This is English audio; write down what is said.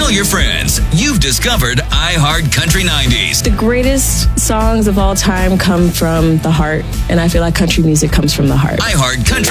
Tell your friends you've discovered iHeart Country 90s. The greatest songs of all time come from the heart, and I feel like country music comes from the heart. iHeart Country